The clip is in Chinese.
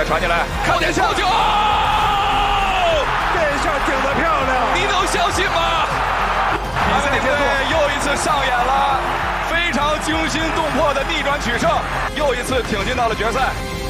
再传进来，靠点球！这下顶得漂亮， 你能相信吗？阿根廷队又一次上演了非常惊心动魄的逆转取胜，又一次挺进到了决赛。